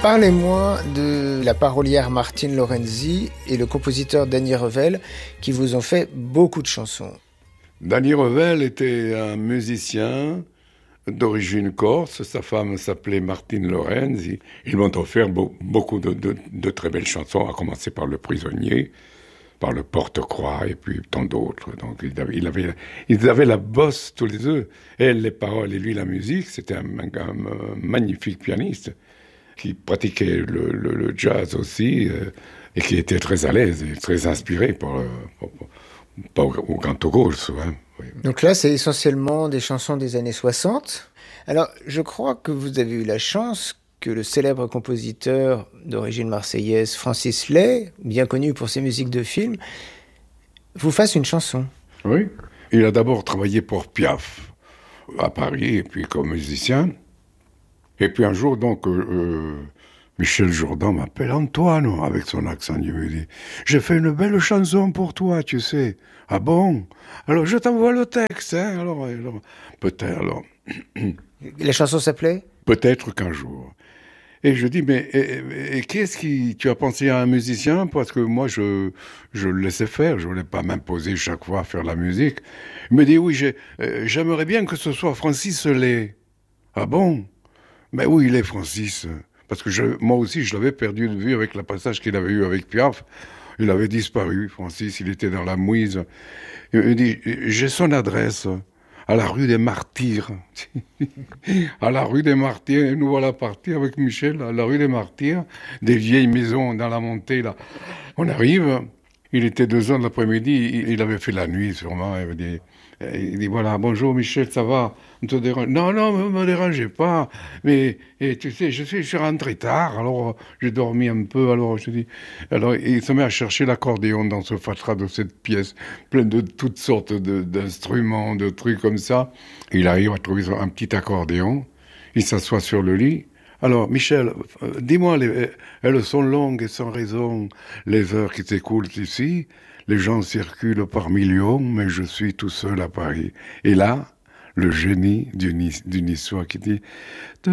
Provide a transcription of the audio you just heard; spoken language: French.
Parlez-moi de la parolière Martine Lorenzi et le compositeur Danny Revel qui vous ont fait beaucoup de chansons. Danny Revel était un musicien d'origine corse. Sa femme s'appelait Martine Lorenzi. Ils m'ont offert beaucoup de très belles chansons, à commencer par Le Prisonnier, par Le Porte-Croix et puis tant d'autres. Donc ils avaient la bosse tous les deux. Elle, les paroles et lui, la musique. C'était un magnifique pianiste qui pratiquait le jazz aussi et qui était très à l'aise et très inspiré au canto corso. Oui. Donc là, c'est essentiellement des chansons des années 60. Alors, je crois que vous avez eu la chance que le célèbre compositeur d'origine marseillaise Francis Lay, bien connu pour ses musiques de films, vous fasse une chanson. Oui. Il a d'abord travaillé pour Piaf à Paris et puis comme musicien. Et puis un jour, donc, Michel Jourdan m'appelle Antoine, avec son accent. Il me dit « J'ai fait une belle chanson pour toi, tu sais. » « Ah bon? Alors je t'envoie le texte, hein. Alors peut-être, alors... » La chanson s'appelait ? Peut-être qu'un jour. Et je dis, mais et qu'est-ce qui... Tu as pensé à un musicien? Parce que moi, je le laissais faire. Je ne voulais pas m'imposer chaque fois à faire la musique. Il me dit, oui, j'aimerais bien que ce soit Francis Lay. Ah bon? Mais oui, il est Francis. Parce que moi aussi, je l'avais perdu de vue avec le passage qu'il avait eu avec Piaf. Il avait disparu, Francis, il était dans la mouise. Il me dit, j'ai son adresse, à la rue des Martyrs. À la rue des Martyrs, et nous voilà partis avec Michel, à la rue des Martyrs, des vieilles maisons dans la montée, là. On arrive, il était 2h de l'après-midi, il avait fait la nuit sûrement, il dit voilà, bonjour Michel, ça va? On te dérange? Non, ne me dérangez pas. Mais tu sais, je suis rentré tard, alors j'ai dormi un peu, alors je dis... Alors il se met à chercher l'accordéon dans ce fatras de cette pièce, plein de toutes sortes d'instruments, de trucs comme ça. Il arrive à trouver un petit accordéon, il s'assoit sur le lit. Alors, Michel, dis-moi, elles sont longues et sans raison, les heures qui s'écoulent ici. Les gens circulent par millions, mais je suis tout seul à Paris. Et là, le génie du niçois qui dit